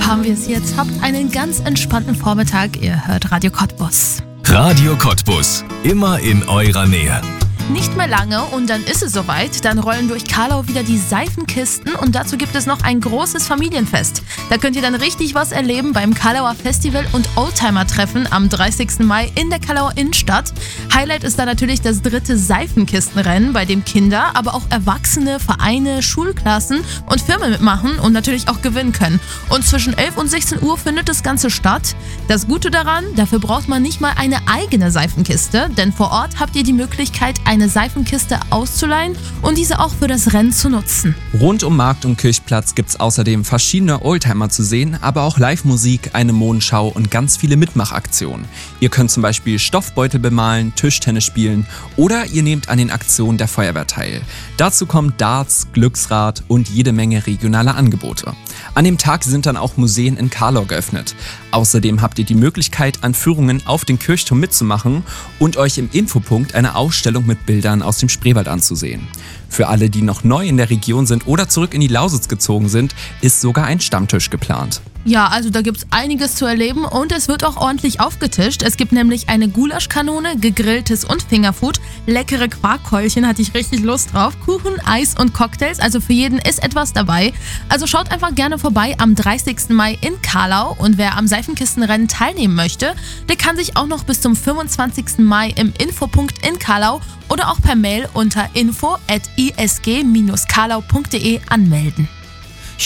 haben wir es jetzt. Habt einen ganz entspannten Vormittag. Ihr hört Radio Cottbus. Radio Cottbus. Immer in eurer Nähe. Nicht mehr lange und dann ist es soweit. Dann rollen durch Carlau wieder die Seifenkisten und dazu gibt es noch ein großes Familienfest. Da könnt ihr dann richtig was erleben beim Carlauer Festival und Oldtimer-Treffen am 30. Mai in der Carlauer Innenstadt. Highlight ist da natürlich das 3. Seifenkistenrennen, bei dem Kinder, aber auch Erwachsene, Vereine, Schulklassen und Firmen mitmachen und natürlich auch gewinnen können. Und zwischen 11 und 16 Uhr findet das Ganze statt. Das Gute daran, dafür braucht man nicht mal eine eigene Seifenkiste, denn vor Ort habt ihr die Möglichkeit, eine Seifenkiste auszuleihen und diese auch für das Rennen zu nutzen. Rund um Markt- und Kirchplatz gibt es außerdem verschiedene Oldtimer zu sehen, aber auch Live-Musik, eine Modenschau und ganz viele Mitmachaktionen. Ihr könnt zum Beispiel Stoffbeutel bemalen, Tischtennis spielen oder ihr nehmt an den Aktionen der Feuerwehr teil. Dazu kommt Darts, Glücksrad und jede Menge regionale Angebote. An dem Tag sind dann auch Museen in Carlau geöffnet. Außerdem habt ihr die Möglichkeit, an Führungen auf den Kirchturm mitzumachen und euch im Infopunkt eine Ausstellung mit Bildern aus dem Spreewald anzusehen. Für alle, die noch neu in der Region sind oder zurück in die Lausitz gezogen sind, ist sogar ein Stammtisch geplant. Ja, also da gibt's einiges zu erleben und es wird auch ordentlich aufgetischt. Es gibt nämlich eine Gulaschkanone, gegrilltes und Fingerfood, leckere Quarkkeulchen, hatte ich richtig Lust drauf, Kuchen, Eis und Cocktails, also für jeden ist etwas dabei. Also schaut einfach gerne vorbei am 30. Mai in Carlau und wer am Seifenkistenrennen teilnehmen möchte, der kann sich auch noch bis zum 25. Mai im Infopunkt in Carlau oder auch per Mail unter info@isg-carlau.de anmelden.